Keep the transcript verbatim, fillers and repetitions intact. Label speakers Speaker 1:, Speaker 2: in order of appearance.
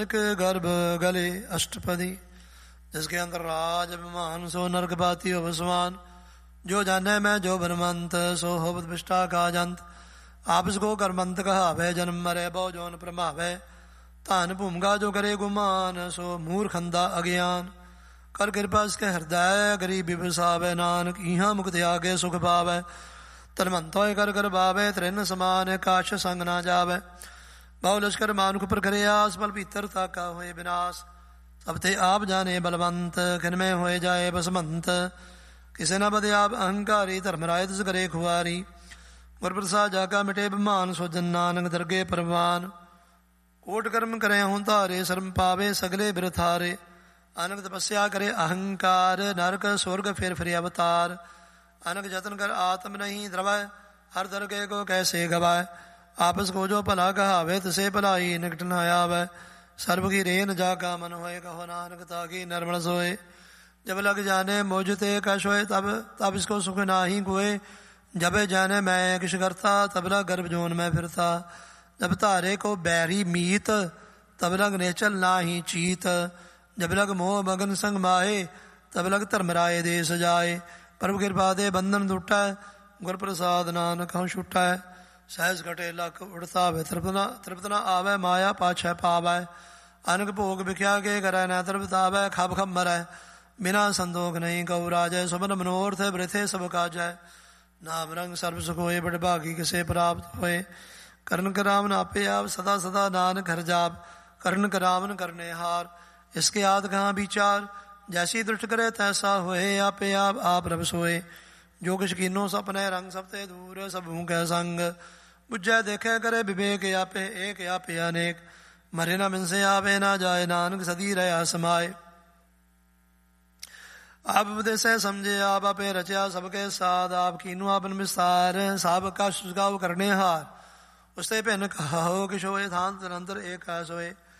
Speaker 1: गर्भ गले अष्टपदी, जिसके अंतर राज अभिमान, सो नरक पाती अवसमान। जो जाने मैं जो भरमंत, सो हो विष्टा का जंत। आपस को करमंत कहावे, जन्म मरे बहु जोन प्रमावे। धन भूमगा जो करे गुमान, सो मूर्खंदा अज्ञान। कर कृपा इसके हृदय, गरीबी बसावे नानक। इहाँ मुक्ति आगे सुख पावे, तनमंतो कर कर बावे। त्रिन समान काश संग ना जावे। बहु लश्कर मानुख पर करे आस, बल भीतर ताका होए विनाश। सब ते आप जाने बलवंत, खिनमें होए जाए बसमंत। किसे न बदे आप अहंकारी, धर्मराय तिस करे खुआरी। गुर प्रसाद जाका मिटे बमान, सो जन नानक दरगे परवान। कोट कर्म करे हूँ तारे, शर्म पावे सगले बिरथारे। अनक तपस्या करे अहंकार, नरक स्वर्ग फिर फिर अवतार। अनक जतन कर आत्म नहीं द्रवय, हर दरगे को कैसे गवाए। आपस को जो भला कहावे, तिसे भलाई निकट न आवे। सर्व की रेन जाका मन होए, कहो नानक ताकी निर्मल सोए। जब लग जाने मोजते कश होए, तब तब इसको सुख नाही कोए। जब जाने मैं किश करता, तब लग गर्भ जोन में फिरता। जब तारे को बैरी मीत, तब लग नेचल नाही चीत। जब लग मोह मगन संग माहे, तब लग धर्मराय देश जाए। प्रभु कृपा दे बंधन टूटा, गुर प्रसाद नानक हम छुटा। सहज घटे लख उड़ता वे, तृप्तना तृप्तना आवे, माया पाछै पावै। अनक भोग बिख्या के करै, न तृप्तावै खब खब मरै। बिना संतोख नहीं कऊ राजै, सुमन मनोरथ वृथे सब काजै। नाम रंग सर्व सुख होए, बड़ भागी किसे प्राप्त होए। करण कराम नापे आप, सदा सदा नानक हर जाप। करण करावन करने हार, इसके आद कहाँ विचार। जैसी दृष्ट करे तैसा होए, आपे आप आप रब सोए। जो किश कीनो सपने रंग, सबते दूर सब हूँ कै संग। बुझै देखे करे विवेक, आपे एक आपे अनेक। मरे न मिनसे आवे ना जाए, नानक सदी रहा समाये। आप उपदेश समझे आप आपे रचा, सबके साथ आप कीनो आपन विस्तार। साब का सुझाव करने हार, उससे भिन्न कहो कि सोए थान तनंतर एक है सोए।